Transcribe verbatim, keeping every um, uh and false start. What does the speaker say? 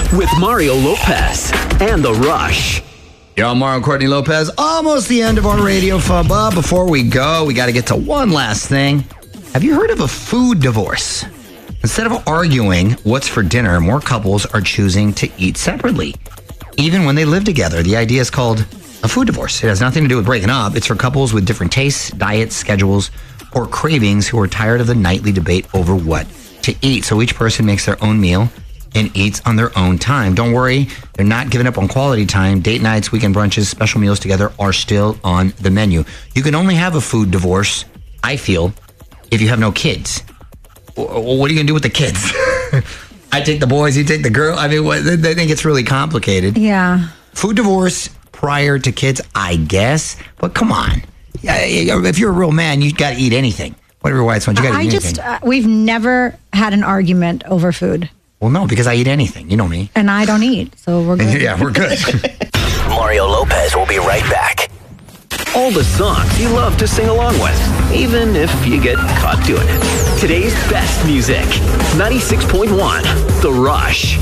with Mario Lopez and The Rush. Yo, I'm Mario Courtney Lopez. Almost the end of our radio fub. But before we go, we got to get to one last thing. Have you heard of a food divorce? Instead of arguing what's for dinner, more couples are choosing to eat separately, even when they live together. The idea is called a food divorce. It has nothing to do with breaking up. It's for couples with different tastes, diets, schedules, or cravings who are tired of the nightly debate over what to eat. So each person makes their own meal and eats on their own time. Don't worry, they're not giving up on quality time. Date nights, weekend brunches, special meals together are still on the menu. You can only have a food divorce, I feel, if you have no kids. What are you going to do with the kids? I take the boys, you take the girl. I mean, what, they think it's really complicated. Yeah. Food divorce prior to kids, I guess. But come on. If you're a real man, you got to eat anything. Whatever whites want, you got to eat I anything. just, uh, we've never had an argument over food. Well, no, because I eat anything. You know me. And I don't eat, so we're good. Yeah, we're good. Mario Lopez will be right back. All the songs you love to sing along with, even if you get caught doing it. Today's best music, ninety-six point one, The Rush.